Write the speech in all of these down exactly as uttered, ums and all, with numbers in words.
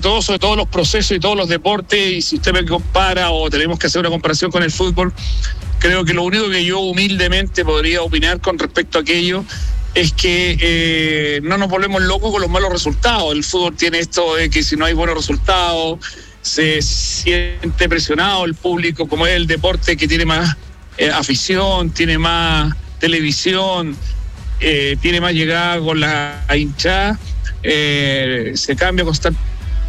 todo, sobre todos los procesos y todos los deportes, y si usted me compara o tenemos que hacer una comparación con el fútbol, creo que lo único que yo humildemente podría opinar con respecto a aquello es que eh, no nos volvemos locos con los malos resultados. El fútbol tiene esto de que si no hay buenos resultados, se siente presionado el público, como es el deporte que tiene más eh, afición, tiene más televisión, eh, tiene más llegada con la hinchada, eh, se cambia constantemente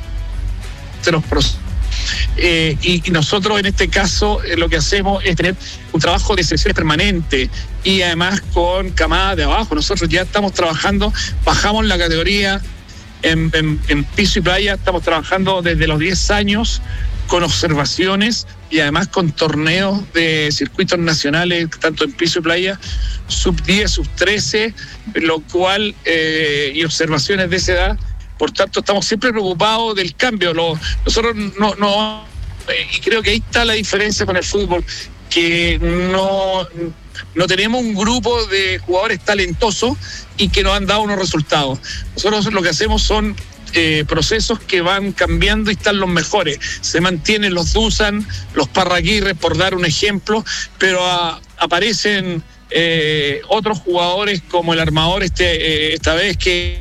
los procesos. Eh, y, y nosotros en este caso eh, lo que hacemos es tener un trabajo de selecciones permanente y además con camadas de abajo. Nosotros ya estamos trabajando, bajamos la categoría en, en, en piso y playa, estamos trabajando desde los diez años con observaciones y además con torneos de circuitos nacionales, tanto en piso y playa, sub diez, sub trece, lo cual, eh, y observaciones de esa edad. Por tanto, estamos siempre preocupados del cambio. Lo, nosotros no, no, y creo que ahí está la diferencia con el fútbol, que no, no tenemos un grupo de jugadores talentosos y que nos han dado unos resultados. Nosotros lo que hacemos son eh, procesos que van cambiando y están los mejores. Se mantienen los Dusan, los Parraguirre, por dar un ejemplo, pero a, aparecen eh, otros jugadores como el armador este, eh, esta vez que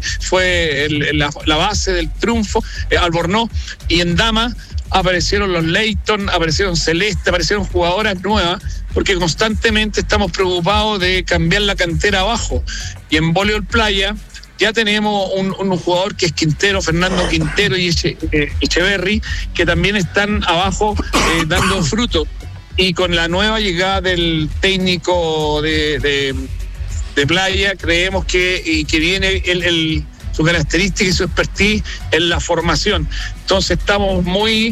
fue el, la, la base del triunfo, eh, Albornoz, y en Dama aparecieron los Leighton, aparecieron Celeste, aparecieron jugadoras nuevas, porque constantemente estamos preocupados de cambiar la cantera abajo. Y en voleibol playa ya tenemos un, un jugador que es Quintero, Fernando Quintero y Eche, eh, Echeverry, que también están abajo eh, dando fruto. Y con la nueva llegada del técnico de, de de playa, creemos que, y que viene el, el, su característica y su expertise en la formación. Entonces estamos muy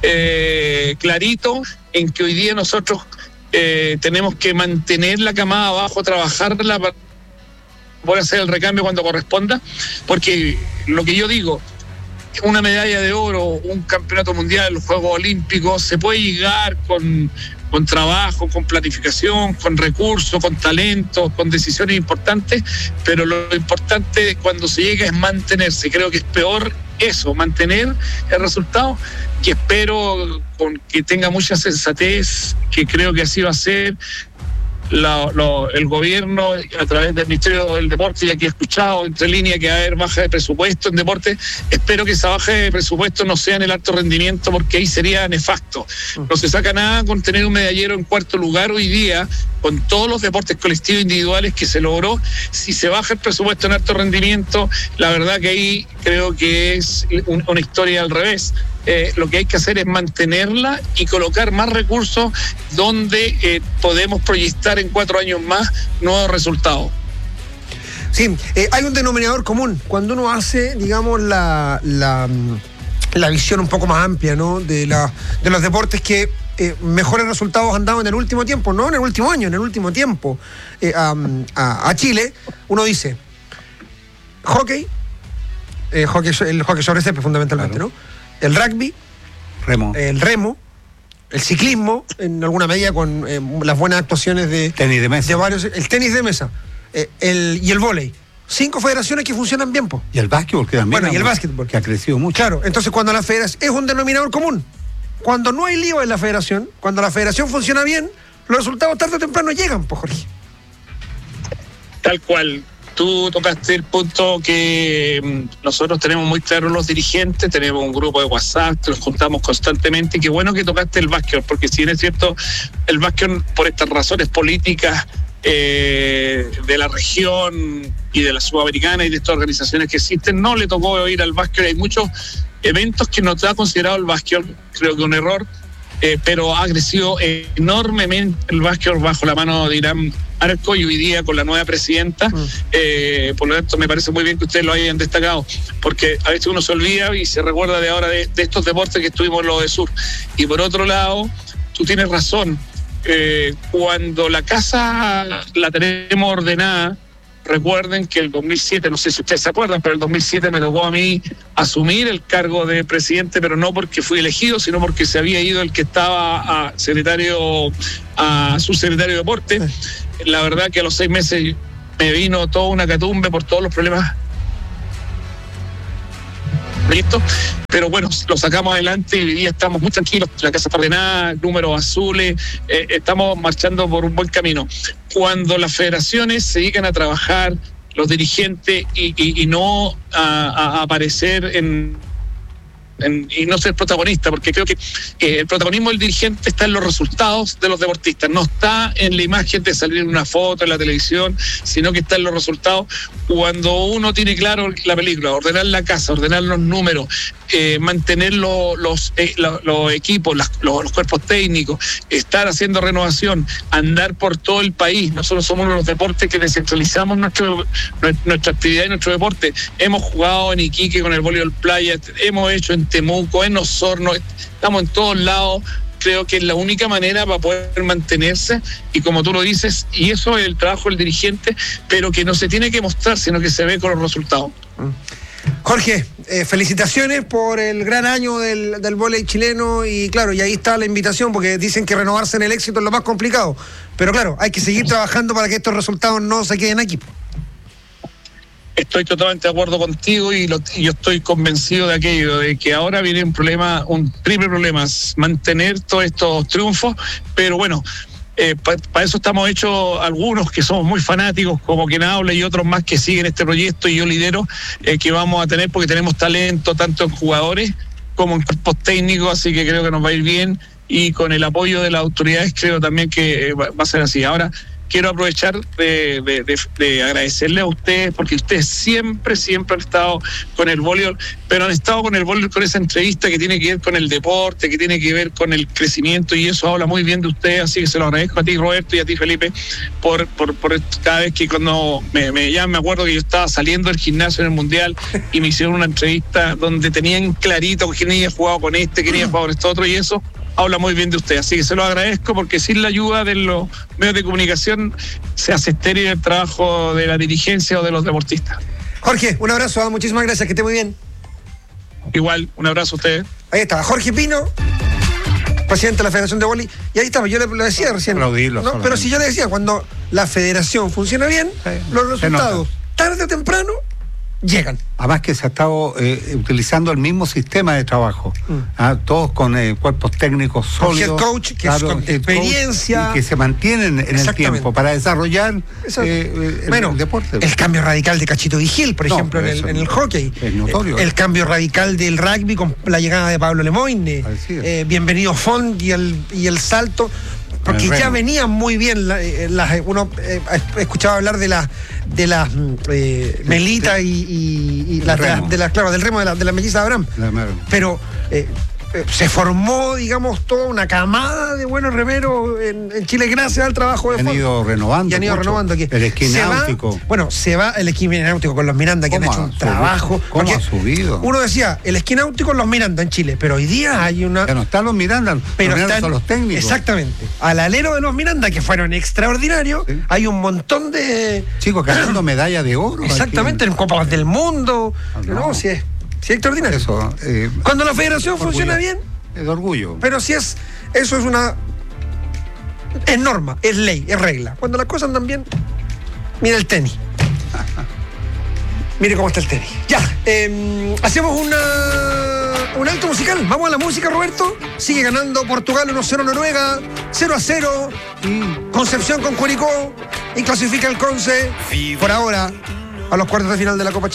eh, claritos en que hoy día nosotros eh, tenemos que mantener la camada abajo, trabajarla para poder hacer el recambio cuando corresponda, porque lo que yo digo, una medalla de oro, un campeonato mundial, los Juegos Olímpicos, se puede llegar con con trabajo, con planificación, con recursos, con talento, con decisiones importantes, pero lo importante cuando se llega es mantenerse. Creo que es peor eso, mantener el resultado, que espero con que tenga mucha sensatez, que creo que así va a ser. La, lo, el gobierno a través del Ministerio del Deporte, y aquí he escuchado entre líneas que va a haber baja de presupuesto en deporte. Espero que esa baja de presupuesto no sea en el alto rendimiento, porque ahí sería nefasto. No se saca nada con tener un medallero en cuarto lugar hoy día, con todos los deportes colectivos individuales que se logró. Si se baja el presupuesto en alto rendimiento, la verdad que ahí creo que es un, una historia al revés. Eh, lo que hay que hacer es mantenerla y colocar más recursos donde eh, podemos proyectar en cuatro años más nuevos resultados. Sí, eh, hay un denominador común. Cuando uno hace, digamos, la, la, la visión un poco más amplia, ¿no?, de, la, de los deportes que eh, mejores resultados han dado en el último tiempo, no en el último año, en el último tiempo, eh, a, a, a Chile, uno dice hockey, eh, hockey el hockey sobre césped fundamentalmente, claro, ¿no? El rugby, remo. el remo, el ciclismo, en alguna medida con eh, las buenas actuaciones de tenis de mesa, de varios, el tenis de mesa, eh, el, y el vóley. Cinco federaciones que funcionan bien, po. Y el básquetbol, que también. Bueno, y el básquetbol, que ha crecido mucho. Claro, entonces cuando la federación es un denominador común, cuando no hay lío en la federación, cuando la federación funciona bien, los resultados tarde o temprano llegan, po, Jorge. Tal cual. Tú tocaste el punto que nosotros tenemos muy claro los dirigentes, tenemos un grupo de WhatsApp, nos juntamos constantemente, y qué bueno que tocaste el básquetbol, porque si bien es cierto, el básquetbol por estas razones políticas eh, de la región y de la sudamericana y de estas organizaciones que existen, no le tocó ir al básquetbol. Hay muchos eventos que no se ha considerado el básquetbol, creo que un error, eh, pero ha crecido enormemente el básquetbol bajo la mano de Irán Arco, y hoy día con la nueva presidenta, mm. eh, por lo tanto me parece muy bien que ustedes lo hayan destacado, porque a veces uno se olvida y se recuerda de ahora de, de estos deportes que estuvimos en lo de sur. Y por otro lado, tú tienes razón, eh, cuando la casa la tenemos ordenada, recuerden que el dos mil siete, no sé si ustedes se acuerdan, pero el dos mil siete me tocó a mí asumir el cargo de presidente, pero no porque fui elegido, sino porque se había ido el que estaba a secretario, a subsecretario de deporte. La verdad que a los seis meses me vino toda una catumbe por todos los problemas proyecto, pero bueno, lo sacamos adelante y hoy día estamos muy tranquilos, la casa está ordenada, números azules, eh, estamos marchando por un buen camino. Cuando las federaciones se dedican a trabajar, los dirigentes, y, y, y no a, a aparecer en... En, y no ser protagonista, porque creo que eh, el protagonismo del dirigente está en los resultados de los deportistas, no está en la imagen de salir en una foto en la televisión, sino que está en los resultados. Cuando uno tiene claro la película, ordenar la casa, ordenar los números, eh, mantener lo, los, eh, lo, los equipos, las, los, los cuerpos técnicos, estar haciendo renovación, andar por todo el país. Nosotros somos uno de los deportes que descentralizamos nuestro, nuestra actividad y nuestro deporte. Hemos jugado en Iquique con el voleibol playa, hemos hecho en Temuco, en Osorno, estamos en todos lados. Creo que es la única manera para poder mantenerse, y como tú lo dices, y eso es el trabajo del dirigente, pero que no se tiene que mostrar, sino que se ve con los resultados. Jorge, eh, felicitaciones por el gran año del, del vóley chileno, y claro, y ahí está la invitación, porque dicen que renovarse en el éxito es lo más complicado, pero claro, hay que seguir trabajando para que estos resultados no se queden aquí. Estoy totalmente de acuerdo contigo, y, lo, y yo estoy convencido de aquello, de que ahora viene un problema, un triple problema, es mantener todos estos triunfos, pero bueno, eh, para pa eso estamos hechos algunos que somos muy fanáticos, como quien habla, y otros más que siguen este proyecto, y yo lidero, eh, que vamos a tener, porque tenemos talento tanto en jugadores como en cuerpos técnicos, así que creo que nos va a ir bien, y con el apoyo de las autoridades creo también que eh, va, va a ser así. Ahora, quiero aprovechar de, de, de, de agradecerle a ustedes, porque ustedes siempre, siempre han estado con el voleibol, pero han estado con el voleibol con esa entrevista que tiene que ver con el deporte, que tiene que ver con el crecimiento, y eso habla muy bien de ustedes, así que se lo agradezco a ti, Roberto, y a ti, Felipe, por, por, por cada vez que cuando me, me ya me acuerdo que yo estaba saliendo del gimnasio en el Mundial y me hicieron una entrevista donde tenían clarito quién había jugado con este, quién había jugado con este otro, y eso habla muy bien de usted, así que se lo agradezco, porque sin la ayuda de los medios de comunicación se hace estéril el trabajo de la dirigencia o de los deportistas. Jorge, un abrazo, muchísimas gracias, que esté muy bien. Igual, un abrazo a ustedes. Ahí está, Jorge Pino, presidente de la Federación de Voleibol, y ahí estaba, yo le, lo decía recién, ¿no? Pero si yo le decía, cuando la federación funciona bien, sí, los resultados, tarde o temprano, llegan. Además que se ha estado eh, utilizando el mismo sistema de trabajo, mm. ¿ah? Todos con eh, cuerpos técnicos sólidos, head coach, que claro, es con experiencia, y que se mantienen en el tiempo para desarrollar eh, el, bueno, el deporte. El cambio radical de Cachito Vigil, por no, ejemplo, en el, en el hockey. Es notorio. El, el cambio radical del rugby con la llegada de Pablo Lemoyne. Eh, bienvenido Font y el, y el salto. Porque ya venían muy bien, la, la, uno eh, escuchaba hablar de las de las eh, Melita y, y, y las de las, de las, claro, del remo de la, de la melliza de Abraham. Pero eh, se formó, digamos, toda una camada de buenos remeros en, en Chile gracias al trabajo de Han Font. ido renovando. Y han ido mucho. renovando aquí. El esquí náutico. Bueno, se va el esquí náutico con los Miranda, que han hecho un subido? trabajo. ¿Cómo ha subido? Uno decía, el esquí náutico con los Miranda en Chile, pero hoy día hay una... Ya no están los Miranda, pero los Miranda están, son los técnicos. Exactamente. Al alero de los Miranda, que fueron extraordinarios, ¿sí? Hay un montón de... Chicos ganando medalla de oro. Exactamente, en, en Copas del Mundo. No, no si es, si es extraordinario. Eso, eh, Cuando la federación funciona bien... Es de orgullo. Pero si es, eso es una, es norma, es ley, es regla. Cuando las cosas andan bien, mira el tenis. Mire cómo está el tenis. Ya, eh, hacemos una, un alto musical. Vamos a la música, Roberto. Sigue ganando Portugal uno cero Noruega, cero a cero. Mm. Concepción con Curicó. Y clasifica el Conce, por ahora, a los cuartos de final de la Copa Chile.